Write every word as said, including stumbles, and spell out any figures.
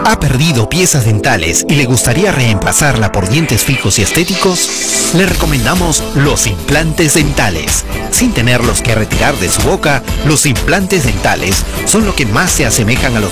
¿Ha perdido piezas dentales y le gustaría reemplazarla por dientes fijos y estéticos? Le recomendamos los implantes dentales. Sin tenerlos que retirar de su boca, los implantes dentales son lo que más se asemejan a los